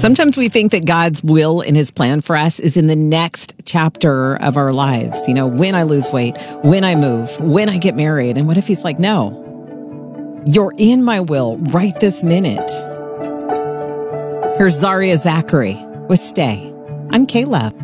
Sometimes we think that God's will and his plan for us is in the next chapter of our lives. You know, when I lose weight, when I move, when I get married. And what if he's like, no, you're in my will right this minute. Here's Zaria Zachary with Stay on K-Love.